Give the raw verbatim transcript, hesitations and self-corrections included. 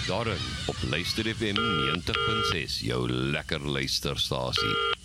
Daarin op Luister F M ninety punt six, jou lekker luisterstasie.